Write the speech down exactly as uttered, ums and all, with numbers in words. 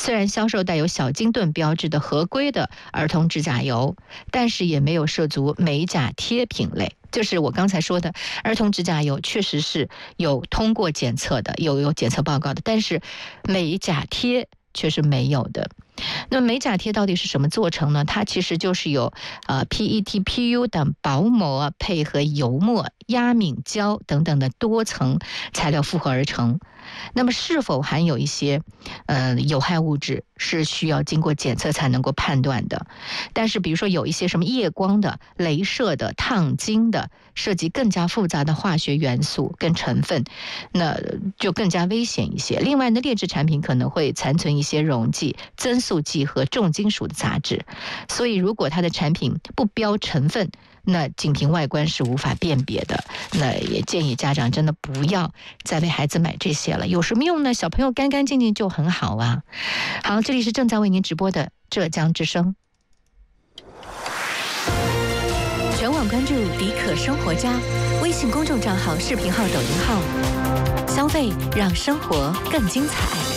虽然销售带有小金盾标志的合规的儿童指甲油，但是也没有涉足美甲贴品类。就是我刚才说的，儿童指甲油确实是有通过检测的，有有检测报告的，但是美甲贴却是没有的。那么美甲贴到底是什么做成呢？它其实就是有呃 P E T P U 等薄膜配合油墨、压敏胶等等的多层材料复合而成。那么是否含有一些呃有害物质，是需要经过检测才能够判断的。但是比如说有一些什么夜光的、雷射的、烫金的，涉及更加复杂的化学元素跟成分，那就更加危险一些。另外呢，劣质产品可能会残存一些溶剂、增速剂和重金属的杂质，所以如果它的产品不标成分，那仅凭外观是无法辨别的。那也建议家长真的不要再为孩子买这些了，有什么用呢？小朋友干干净净就很好啊。好，这里是正在为您直播的浙江之声，全网关注迪可生活家微信公众账号、视频号、抖音号，消费让生活更精彩。